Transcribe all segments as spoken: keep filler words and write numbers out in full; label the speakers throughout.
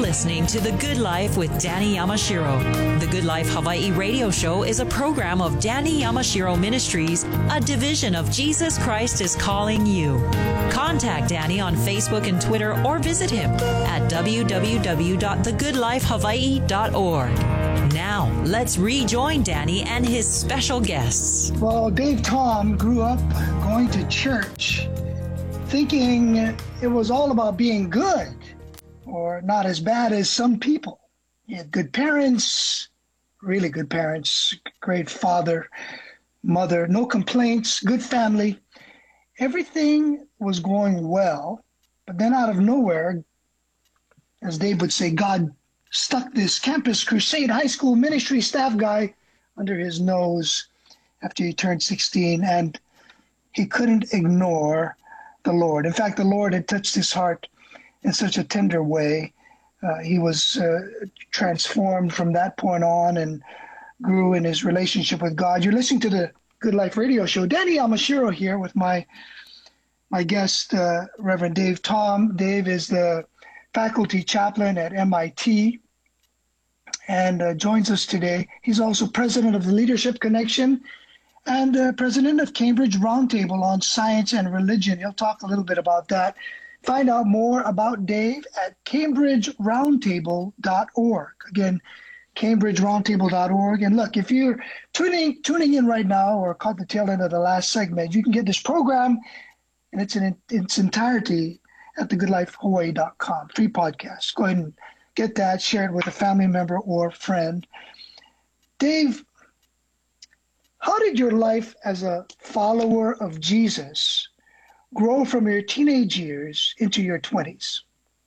Speaker 1: listening to The Good Life with Danny Yamashiro. The Good Life Hawaii radio show is a program of Danny Yamashiro Ministries, a division of Jesus Christ is Calling You. Contact Danny on Facebook and Twitter or visit him at w w w dot the good life hawaii dot org. Now, let's rejoin Danny and his special guests.
Speaker 2: Well, Dave Tom grew up going to church, thinking it was all about being good, or not as bad as some people. He had good parents, really good parents, great father, mother, no complaints, good family. Everything was going well, but then out of nowhere, as Dave would say, God stuck this Campus Crusade high school ministry staff guy under his nose after he turned sixteen, and he couldn't ignore the Lord. In fact, the Lord had touched his heart in such a tender way. Uh, he was uh, transformed from that point on and grew in his relationship with God. You're listening to the Good Life radio show. Danny Yamashiro here with my my guest, uh, Reverend Dave Tom. Dave is the faculty chaplain at M I T and uh, joins us today. He's also president of the Leadership Connection and uh, president of Cambridge Roundtable on Science and Religion. He'll talk a little bit about that. Find out more about Dave at cambridge roundtable dot org. Again, cambridge roundtable dot org. And look, if you're tuning tuning in right now or caught the tail end of the last segment, you can get this program and it's in its entirety at the good life hawaii dot com. Free podcast. Go ahead and get that, share it with a family member or friend. Dave, how did your life as a follower of Jesus grow from your teenage years into your twenties?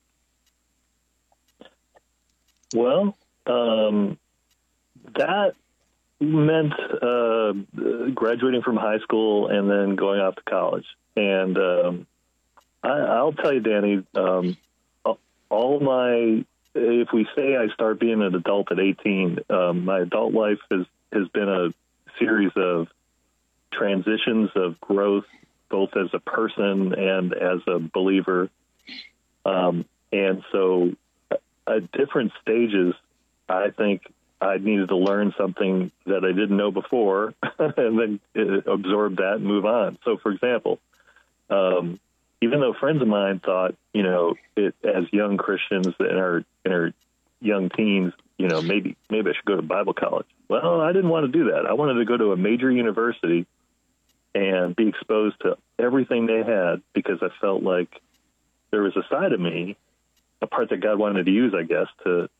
Speaker 3: Well, um, that meant uh, graduating from high school and then going off to college. And um, I, I'll tell you, Danny, um, all my, if we say I start being an adult at eighteen, um, my adult life has, has been a series of transitions of growth, both as a person and as a believer. Um, and so at different stages, I think I needed to learn something that I didn't know before and then absorb that and move on. So, for example, um, even though friends of mine thought, you know, it, as young Christians in our in our young teens, you know, maybe maybe I should go to Bible college. Well, I didn't want to do that. I wanted to go to a major university and be exposed to everything they had because I felt like there was a side of me, a part that God wanted to use, I guess, to